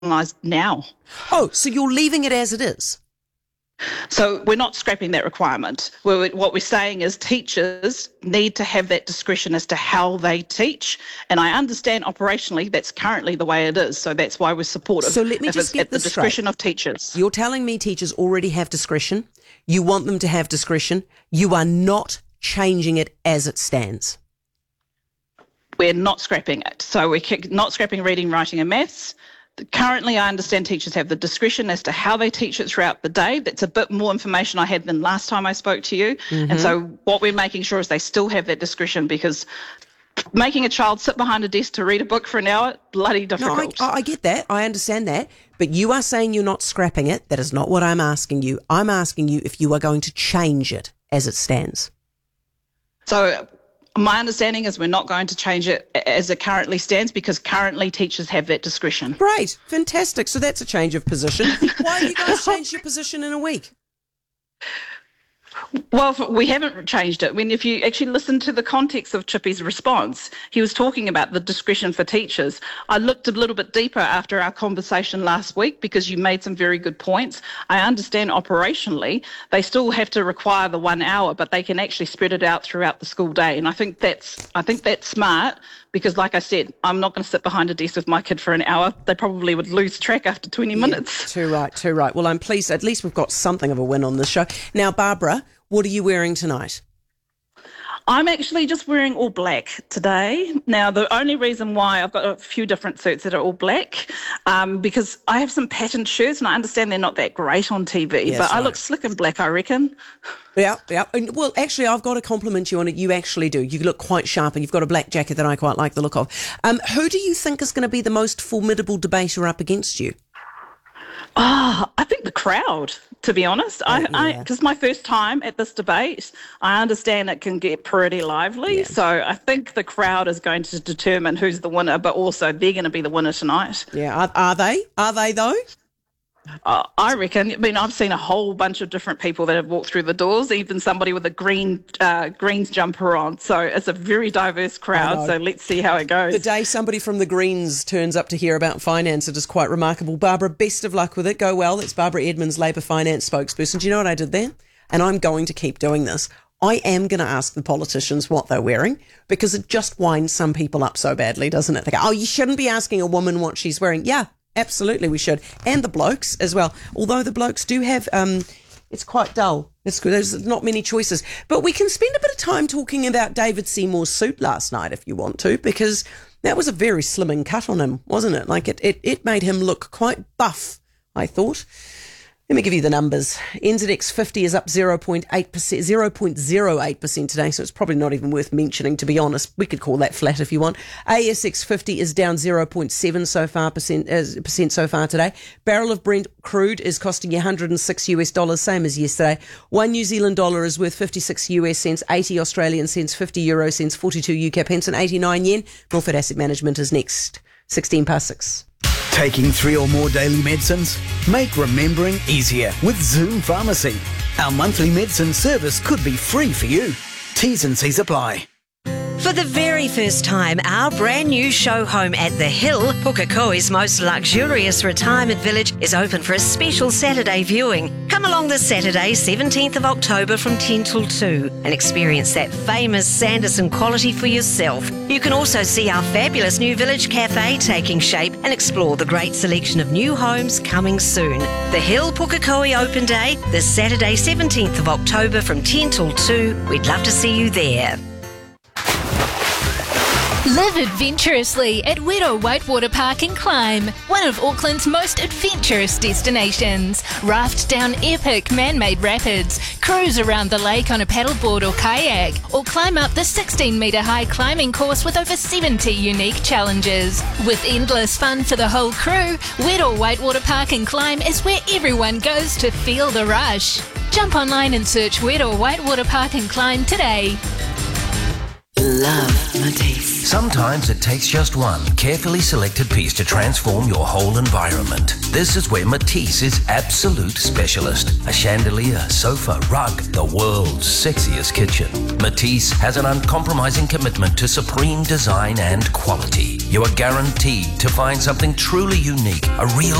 finalised now. Oh, so you're leaving it as it is? So we're not scrapping that requirement. What we're saying is teachers need to have that discretion as to how they teach. And I understand operationally that's currently the way it is. So that's why we're supportive. So let me just get at the this discretion straight. of teachers. You're telling me teachers already have discretion. You want them to have discretion. You are not changing it as it stands. We're not scrapping it. So we're not scrapping reading, writing and maths. Currently, I understand teachers have the discretion as to how they teach it throughout the day. That's a bit more information I had than last time I spoke to you. And so what we're making sure is they still have that discretion, because making a child sit behind a desk to read a book for an hour, bloody difficult. No, I get that. I understand that. But you are saying you're not scrapping it. That is not what I'm asking you. I'm asking you if you are going to change it as it stands. So my understanding is we're not going to change it as it currently stands, because currently teachers have that discretion. Great. Fantastic. So that's a change of position. Why have you guys changed your position in a week? Well, we haven't changed it. If you actually listen to the context of Chippy's response, he was talking about the discretion for teachers. I looked a little bit deeper after our conversation last week, because you made some very good points. I understand operationally they still have to require the 1 hour, but they can actually spread it out throughout the school day. And I think that's smart, because like I said, I'm not going to sit behind a desk with my kid for an hour. They probably would lose track after 20 minutes. Too right. Well, I'm pleased. At least we've got something of a win on this show. Now, Barbara, what are you wearing tonight? I'm actually just wearing all black today. Now, the only reason why I've got a few different suits that are all black, because I have some patterned shirts, and I understand they're not that great on TV, but I look slick in black, I reckon. Yeah. Well, actually, I've got to compliment you on it. You actually do. You look quite sharp, and you've got a black jacket that I quite like the look of. Who do you think is going to be the most formidable debater up against you? I think the crowd, to be honest. Because my first time at this debate, I understand it can get pretty lively. Yeah. So I think the crowd is going to determine who's the winner, but also they're going to be the winner tonight. Yeah. Are they? Are they, though? I reckon. I mean, I've seen a whole bunch of different people that have walked through the doors, even somebody with a Greens jumper on. So it's a very diverse crowd. So let's see how it goes. The day somebody from the Greens turns up to hear about finance, it is quite remarkable. Barbara, best of luck with it. Go well. That's Barbara Edmonds, Labour finance spokesperson. Do you know what I did there? And I'm going to keep doing this. I am going to ask the politicians what they're wearing, because it just winds some people up so badly, doesn't it? They go, oh, you shouldn't be asking a woman what she's wearing. Yeah. Absolutely, we should. And the blokes as well. Although the blokes do have, it's quite dull. It's good. There's not many choices. But we can spend a bit of time talking about David Seymour's suit last night if you want to, because that was a very slimming cut on him, wasn't it? Like it made him look quite buff, I thought. Let me give you the numbers. NZX 50 is up 0.08% today, so it's probably not even worth mentioning, to be honest. We could call that flat if you want. ASX 50 is down 0.7% so far today. Barrel of Brent crude is costing you $106, same as yesterday. One New Zealand dollar is worth 56 US cents, 80 Australian cents, 50 euro cents, 42 UK pence, and 89 yen. Milford Asset Management is next. 6:16. Taking 3 or more daily medicines? Make remembering easier with Zoom Pharmacy. Our monthly medicine service could be free for you. T's and C's apply. For the very first time, our brand new show home at The Hill, Pukekohe's most luxurious retirement village, is open for a special Saturday viewing. Come along this Saturday, 17th of October from 10 till 2 and experience that famous Sanderson quality for yourself. You can also see our fabulous new village cafe taking shape and explore the great selection of new homes coming soon. The Hill Pukekohe Open Day, this Saturday, 17th of October from 10 till 2. We'd love to see you there. Live adventurously at Wedo Whitewater Park and Climb, one of Auckland's most adventurous destinations. Raft down epic man-made rapids, cruise around the lake on a paddleboard or kayak, or climb up the 16-metre high climbing course with over 70 unique challenges. With endless fun for the whole crew, Wedo Whitewater Park and Climb is where everyone goes to feel the rush. Jump online and search Wedo Whitewater Park and Climb today. Love Matisse. Sometimes it takes just one carefully selected piece to transform your whole environment. This is where Matisse is absolute specialist. A chandelier, sofa, rug, the world's sexiest kitchen. Matisse has an uncompromising commitment to supreme design and quality. You are guaranteed to find something truly unique, a real